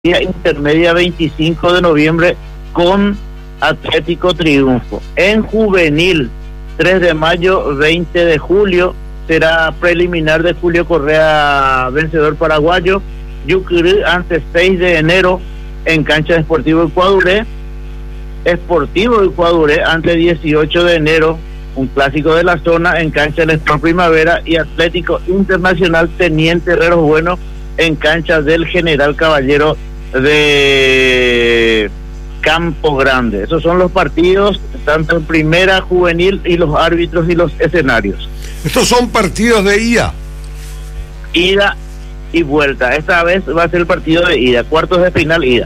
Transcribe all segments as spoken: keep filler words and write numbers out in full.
intermedia veinticinco de noviembre con Atlético Triunfo. En juvenil, tres de mayo, veinte de julio, será preliminar de Julio Correa, vencedor paraguayo. Yucurí ante seis de enero en cancha de Sportivo Ecuaduré. Sportivo Ecuaduré ante dieciocho de enero, un clásico de la zona en cancha del Sport Primavera. Y Atlético Internacional Teniente Herreros Bueno en cancha del General Caballero de Campo Grande. Esos son los partidos, tanto en primera, juvenil, y los árbitros y los escenarios. Estos son partidos de ida. Ida y vuelta. Esta vez va a ser el partido de ida, cuartos de final, ida.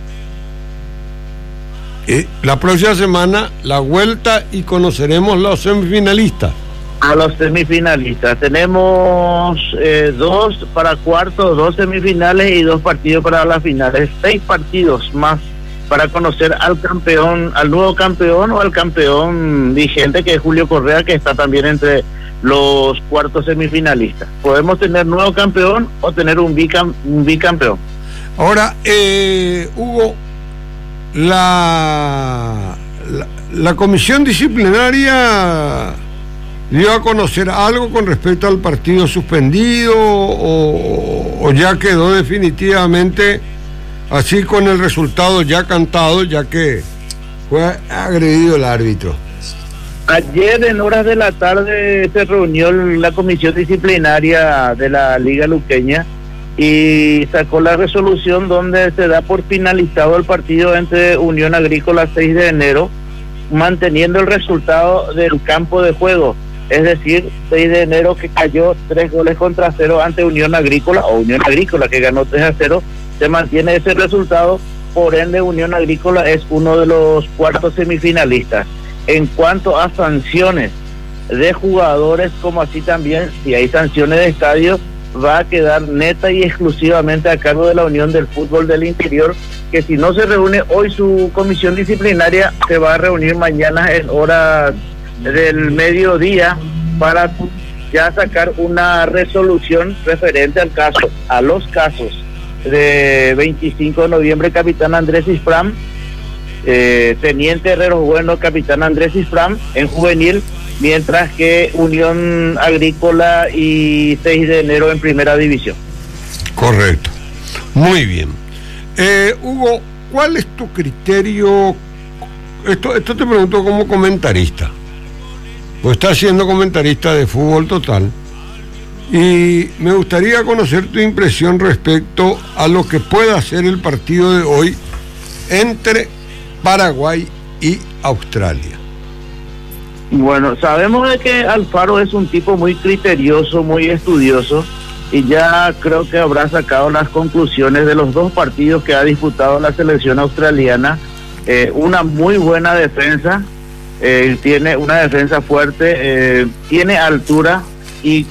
Eh, la próxima semana la vuelta y conoceremos los semifinalistas. A los semifinalistas tenemos eh, dos para cuartos, dos semifinales y dos partidos para las finales. Seis partidos más para conocer al campeón, al nuevo campeón o al campeón vigente, que es Julio Correa, que está también entre los cuartos semifinalistas. Podemos tener nuevo campeón o tener un, bicam, un bicampeón. Ahora, eh, Hugo, la, la, la comisión disciplinaria dio a conocer algo con respecto al partido suspendido o, o ya quedó definitivamente así con el resultado ya cantado, ya que fue agredido el árbitro. Ayer en horas de la tarde se reunió la comisión disciplinaria de la Liga Luqueña y sacó la resolución donde se da por finalizado el partido entre Unión Agrícola seis de enero, manteniendo el resultado del campo de juego. Es decir, seis de enero, que cayó tres goles contra cero ante Unión Agrícola, o Unión Agrícola que ganó tres a cero, se mantiene ese resultado, por ende Unión Agrícola es uno de los cuartos semifinalistas. En cuanto a sanciones de jugadores, como así también, si hay sanciones de estadio, va a quedar neta y exclusivamente a cargo de la Unión del Fútbol del Interior, que si no se reúne hoy su comisión disciplinaria, se va a reunir mañana en horas del mediodía para ya sacar una resolución referente al caso, a los casos de veinticinco de noviembre, capitán Andrés Isfram, eh, teniente Herreros Bueno, capitán Andrés Isfram en juvenil, mientras que Unión Agrícola y seis de enero en primera división. Correcto, muy bien. eh, Hugo, ¿cuál es tu criterio? Esto, esto te pregunto como comentarista, pues estás siendo comentarista de Fútbol Total, y me gustaría conocer tu impresión respecto a lo que pueda ser el partido de hoy entre Paraguay y Australia. Bueno, sabemos de que Alfaro es un tipo muy criterioso, muy estudioso, y ya creo que habrá sacado las conclusiones de los dos partidos que ha disputado la selección australiana. Eh, una muy buena defensa, eh, tiene una defensa fuerte, eh, tiene altura, y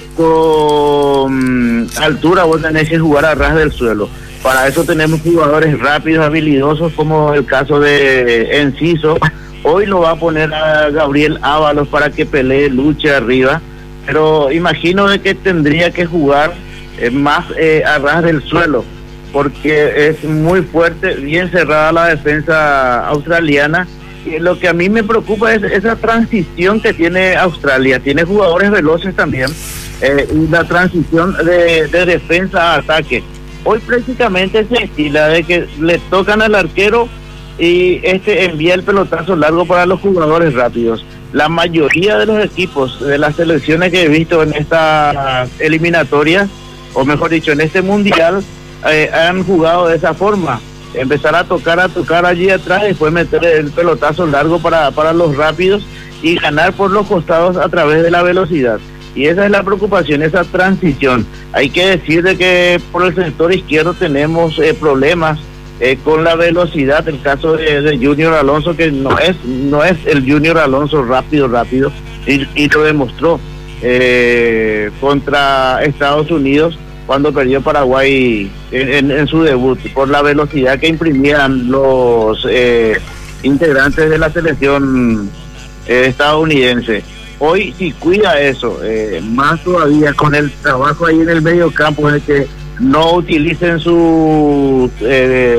con altura vos tenés que jugar a ras del suelo. Para eso tenemos jugadores rápidos, habilidosos, como el caso de Enciso. Hoy lo va a poner a Gabriel Ábalos para que pelee, luche arriba, pero imagino de que tendría que jugar eh, más eh, a ras del suelo, porque es muy fuerte, bien cerrada la defensa australiana. Y lo que a mí me preocupa es esa transición que tiene Australia. Tiene jugadores veloces también, eh, y la transición de, de defensa a ataque. Hoy prácticamente se estila de que le tocan al arquero y este envía el pelotazo largo para los jugadores rápidos. La mayoría de los equipos de las selecciones que he visto en esta eliminatoria, o mejor dicho, en este mundial, eh, han jugado de esa forma. Empezar a tocar, a tocar allí atrás, y después meter el pelotazo largo para, para los rápidos y ganar por los costados a través de la velocidad. Y esa es la preocupación, esa transición. Hay que decir de que por el sector izquierdo tenemos eh, problemas eh, con la velocidad. El caso de, de Junior Alonso, que no es no es el Junior Alonso rápido, rápido, y, y lo demostró eh, contra Estados Unidos, cuando perdió Paraguay en, en, en su debut, por la velocidad que imprimían los eh, integrantes de la selección eh, estadounidense. Hoy si cuida eso, eh, más todavía con el trabajo ahí en el medio campo, en el que no utilicen su eh,